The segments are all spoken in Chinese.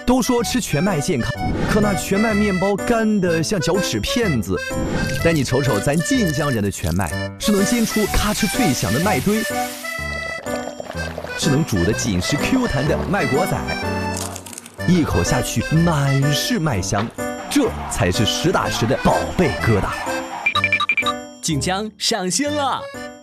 都说吃全麦健康，可那全麦面包干得像嚼纸片子。但你瞅瞅咱晋江人的全麦，是能煎出咔哧脆响的麦堆，是能煮得紧实 Q 弹的麦果仔，一口下去满是麦香，这才是实打实的宝贝疙瘩。 晋江上线了！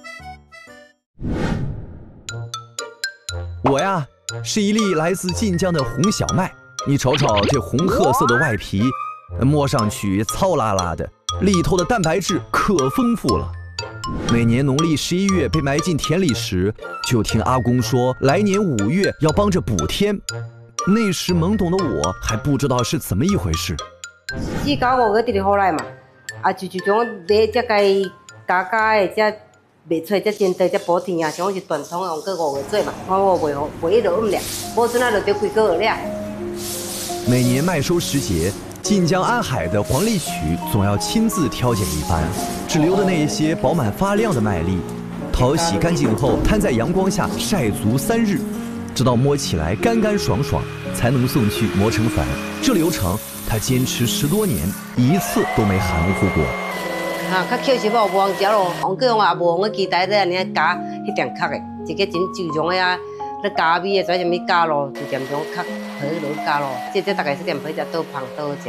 我呀，是一粒来自晋江的红小麦。你瞅瞅这红褐色的外皮，摸上去糙拉拉的，里头的蛋白质可丰富了。每年农历11月被埋进田里时，就听阿公说，来年5月要帮着补天。那时懵懂的我还不知道是怎么一回事。 4、9、5个直好来嘛，就种你才该加的才卖出才真多才补天啊，像是传统用个5月做嘛，我卖一路了，无阵啊就得几个月了。 每年麦收时节，晋江安海的黄鹂曲总要亲自挑拣一番，只留的那些饱满发亮的麦粒，淘洗干净后摊在阳光下晒足3日，直到摸起来干干爽爽，才能送去磨成粉。这流程他坚持10多年，一次都没含糊过。 较扣是无忘食咯，红果也无我期待咧安尼加迄点壳的，一个真就种的啊，咧加味的做啥物加咯，就点种壳皮落加咯，这大概是点皮才多胖多好食。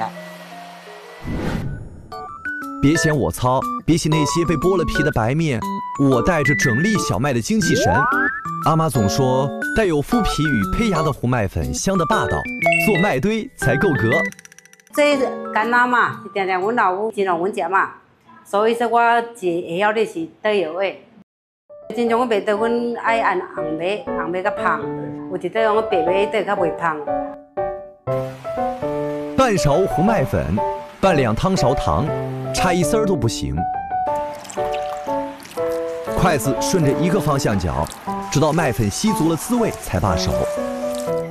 别嫌我糙，别嫌那些被剥了皮的白面，我带着整粒小麦的精气神。阿妈总说，带有麸皮与胚芽的红麦粉香得霸道，做麦堆才够格。 这干哪嘛，是定定阮老母真让阮食嘛，所以说我是会晓你是倒药的。真正我袂得，阮爱按红麦，红麦较芳，有一块我白麦倒较袂芳。 半勺红麦粉，半2汤勺糖，差1丝儿都不行。筷子顺着一个方向搅，直到麦粉吸足了滋味才罢手。